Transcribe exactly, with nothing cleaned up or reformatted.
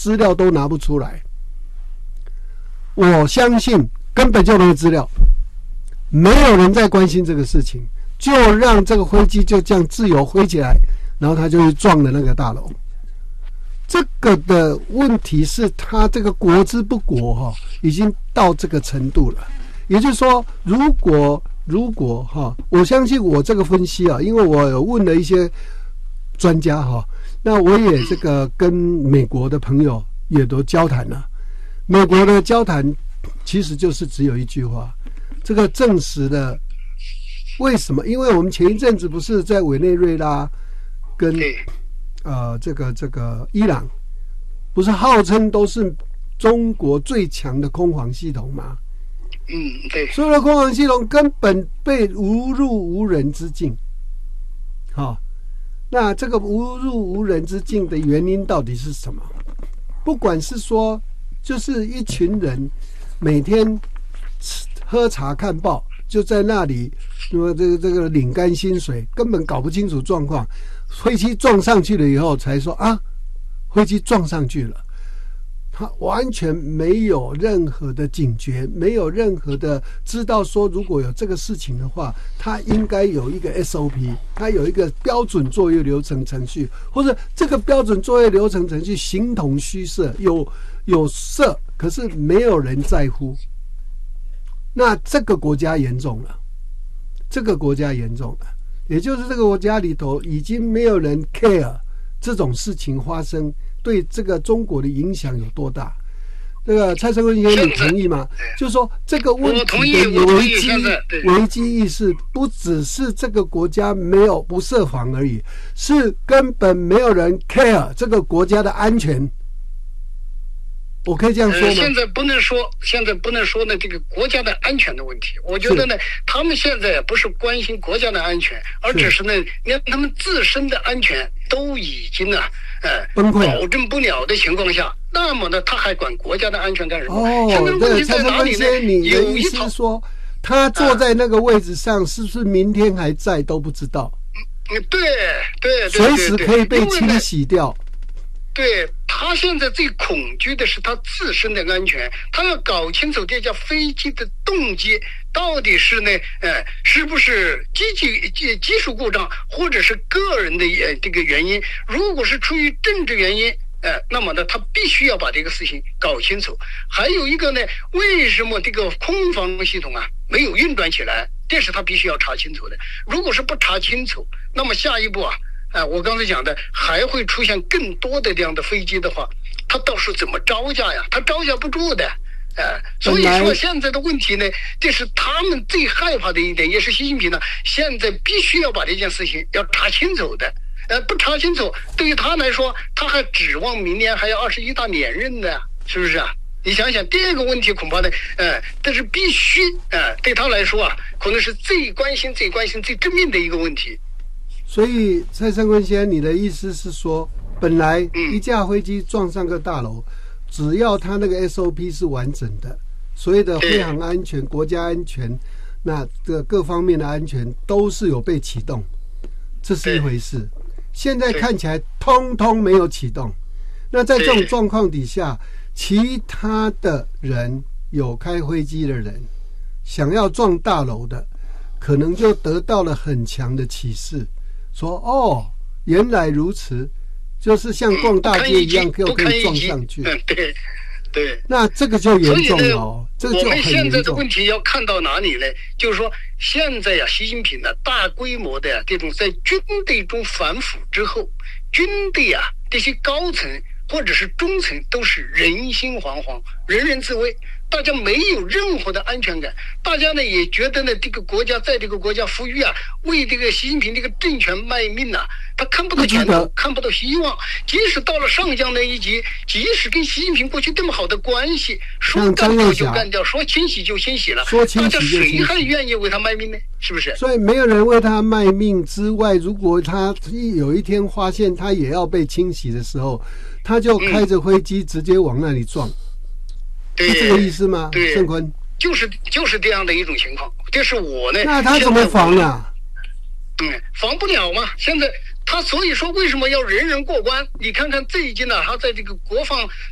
资料都拿不出来。我相信根本就没有资料，没有人在关心这个事情，就让这个飞机就这样自由飞起来，然后他就去撞了那个大楼。这个的问题是他这个国之不国哈、哦，已经到这个程度了。也就是说，如果如果哈、哦，我相信我这个分析啊，因为我有问了一些专家哈、哦，那我也这个跟美国的朋友也都交谈了。美国的交谈其实就是只有一句话，这个证实了为什么？因为我们前一阵子不是在委内瑞拉跟呃这个这个伊朗，不是号称都是中国最强的空防系统吗？ 嗯，对， 所有的空防系统根本被无入无人之境。好、哦，那这个无入无人之境的原因到底是什么？不管是说，就是一群人每天喝茶看报，就在那里，那么这个这个领干薪水，根本搞不清楚状况。飞机撞上去了以后，才说啊，飞机撞上去了。他完全没有任何的警觉，没有任何的知道说，如果有这个事情的话，他应该有一个 S O P， 他有一个标准作业流程程序，或者这个标准作业流程程序形同虚设，有有设，可是没有人在乎。那这个国家严重了，这个国家严重了，也就是这个国家里头已经没有人 care 这种事情发生对这个中国的影响有多大？这个蔡胜坤先生，你同意吗？就是说这个问题的危机危机意识，不只是这个国家没有不设防而已，是根本没有人 care 这个国家的安全。我可以这样说吗？ 呃、现在不能说，现在不能说呢，这个国家的安全的问题。我觉得呢，他们现在不是关心国家的安全，而只是呢，连他们自身的安全都已经呢、啊，呃， 崩溃， 保证不了的情况下，那么呢，他还管国家的安全干什么？ 哦， 现在问题在哪里呢？ 你的意思是说，他坐在那个位置上，是不是明天还在都不知道？ 嗯，对对对， 随时可以被清洗掉。 对，他现在最恐惧的是他自身的安全，他要搞清楚这架飞机的动机到底是呢，呃，是不是机器技技术故障，或者是个人的呃这个原因？如果是出于政治原因，呃，那么呢，他必须要把这个事情搞清楚。还有一个呢，为什么这个空防系统啊没有运转起来？这是他必须要查清楚的。如果是不查清楚，那么下一步啊。啊，我刚才讲的还会出现更多的这样的飞机的话，他到时候怎么招架呀？他招架不住的，呃，所以说现在的问题呢，这是他们最害怕的一点，也是习近平呢现在必须要把这件事情要查清楚的。呃，不查清楚，对于他来说，他还指望明年还要二十一大连任呢，是不是啊？你想想这个问题，恐怕呢，呃，这是必须，呃，对他来说啊，可能是最关心、最关心、最致命的一个问题。 所以蔡胜坤先生，你的意思是说，本来一架飞机撞上个大楼，只要他那个 S O P 是完整的，所谓的飞航安全、国家安全，那这各方面的安全都是有被启动，这是一回事。现在看起来通通没有启动。那在这种状况底下，其他的人有开飞机的人，想要撞大楼的，可能就得到了很强的启示。说哦，原来如此，就是像逛大街一样，就可以撞上去。 嗯，对，对。 那这个就严重了哦，这个就很严重。 我们现在的问题要看到哪里呢？就是说，现在呀、啊，习近平呢，大规模的、啊、这种在军队中反腐之后，军队啊这些高层或者是中层都是人心惶惶，人人自危。大家没有任何的安全感，大家呢也觉得呢，这个国家在这个国家呼吁啊，为这个习近平这个政权卖命啊，他看不到前途，看不到希望。即使到了上将那一级，即使跟习近平过去这么好的关系，说干掉就干掉，说清洗就清洗了， 说清洗就清洗， 大家谁还愿意为他卖命呢？是不是？ 所以没有人为他卖命之外，如果他有一天发现他也要被清洗的时候，他就开着飞机直接往那里撞。嗯，是这个意思吗？ 对， 胜坤， 就是就是这样的一种情况。这是我呢。 那他怎么防啊？ 嗯，防不了嘛。现在他所以说为什么要人人过关？你看看最近呢、啊，他在这个国防